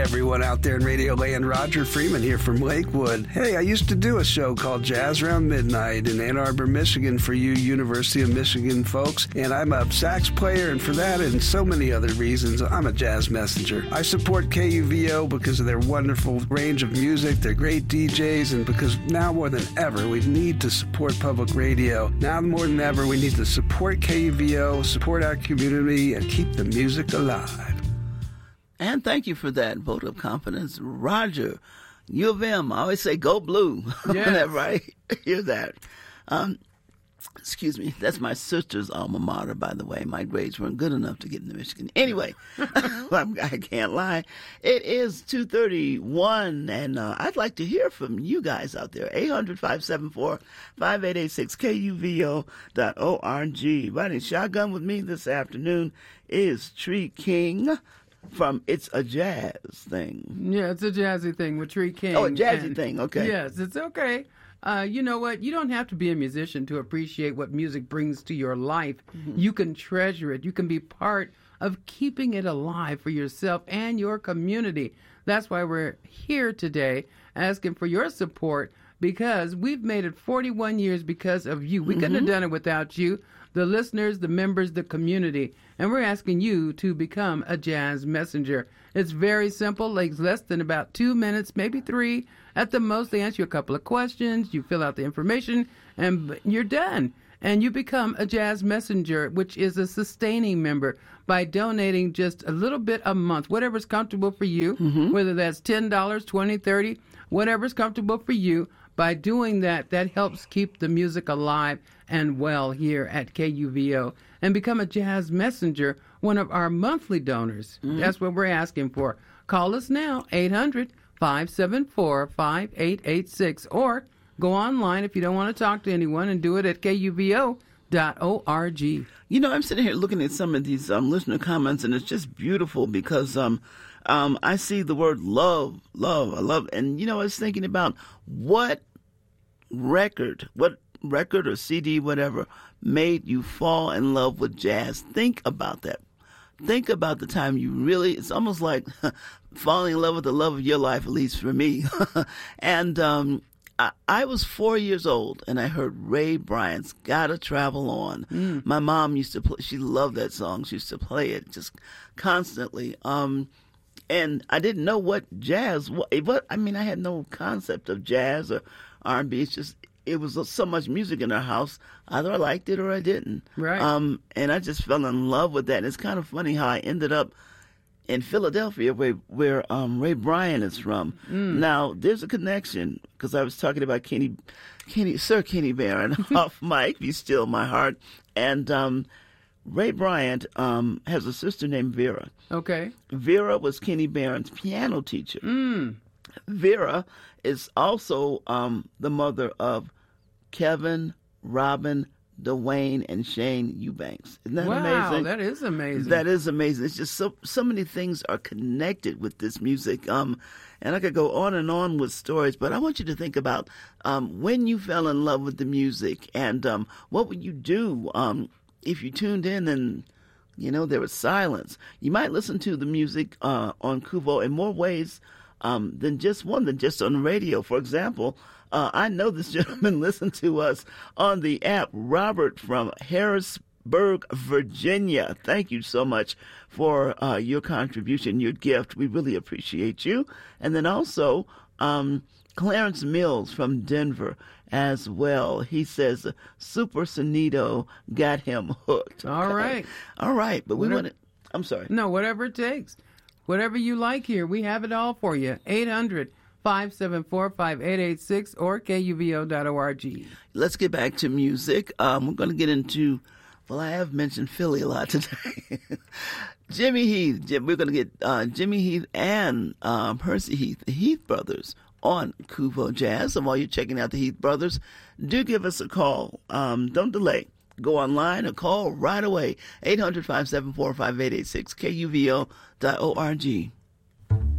everyone out there in Radio Land. Roger Freeman here from Lakewood. Hey, I used to do a show called Jazz Around Midnight in Ann Arbor, Michigan for you University of Michigan folks. And I'm a sax player, and for that and so many other reasons, I'm a jazz messenger. I support KUVO because of their wonderful range of music, their great DJs, and because now more than ever, we need to support public radio. Now more than ever, we need to support KUVO, support our community, and keep the music alive. And thank you for that vote of confidence. Roger, U of M, I always say go blue. Yes. That right? Hear that. Excuse me. That's my sister's alma mater, by the way. My grades weren't good enough to get into Michigan. Anyway, I can't lie. It is 2:31, and I'd like to hear from you guys out there. 800-574-5886, KUVO.org. Riding shotgun with me this afternoon is Tree King from It's a Jazz Thing. Yeah, it's a jazzy thing with Tree King. Oh, a jazzy thing, okay. Yes, it's okay. You know what? You don't have to be a musician to appreciate what music brings to your life. Mm-hmm. You can treasure it. You can be part of keeping it alive for yourself and your community. That's why we're here today asking for your support, because we've made it 41 years because of you. We couldn't have done it without you, the listeners, the members, the community. And we're asking you to become a jazz messenger. It's very simple, like less than about 2 minutes, maybe 3. At the most, they answer you a couple of questions, you fill out the information, and you're done. And you become a jazz messenger, which is a sustaining member, by donating just a little bit a month, whatever's comfortable for you, whether that's $10, $20, $30, whatever's comfortable for you. By doing that, that helps keep the music alive and well here at KUVO. And become a jazz messenger, one of our monthly donors. That's what we're asking for. Call us now, 800-574-5886, or go online if you don't want to talk to anyone, and do it at KUVO.org. You know, I'm sitting here looking at some of these listener comments, and it's just beautiful because I see the word love, I love. And, you know, I was thinking about what record or CD, whatever, made you fall in love with jazz. Think about that. Think about the time you really, it's almost like falling in love with the love of your life, at least for me. And I was 4 years old, and I heard Ray Bryant's Gotta Travel On. My mom used to play, she loved that song. She used to play it just constantly. And I didn't know what jazz was. I mean, I had no concept of jazz or R&B. It's just, it was so much music in our house. Either I liked it or I didn't. Right. And I just fell in love with that. And it's kind of funny how I ended up in Philadelphia, where Ray Bryant is from. Now, there's a connection, because I was talking about Sir Kenny Barron off mic, Be Still My Heart. And Ray Bryant has a sister named Vera. Okay. Vera was Kenny Barron's piano teacher. Vera is also the mother of Kevin, Robin, Dwayne, and Shane Eubanks. Isn't that amazing? Wow, that is amazing. That is amazing. It's just so many things are connected with this music. And I could go on and on with stories, but I want you to think about when you fell in love with the music, and what would you do if you tuned in and, you know, there was silence. You might listen to the music on KUVO in more ways than just one, than just on the radio. For example, I know this gentleman listened to us on the app, Robert from Harrisburg, Virginia. Thank you so much for your contribution, your gift. We really appreciate you. And then also Clarence Mills from Denver as well. He says, Super Sonido got him hooked. Okay. All right. All right. But we want to, I'm sorry. No, whatever it takes. Whatever you like here, we have it all for you. 800-574-5886 or KUVO.org. Let's get back to music. We're going to get into, well, I have mentioned Philly a lot today. Jimmy Heath. We're going to get Jimmy Heath and Percy Heath, the Heath brothers, on KUVO Jazz. And while you're checking out the Heath brothers, do give us a call. Don't delay. Go online or call right away. 800-574-5886, KUVO.org.